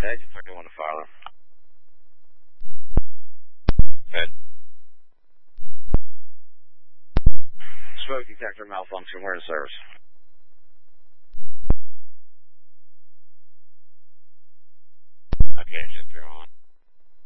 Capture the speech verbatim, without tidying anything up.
Ed, you thirty-one to fire alarm. Ed. Smoke detector malfunction. We're in service. Okay, just three one.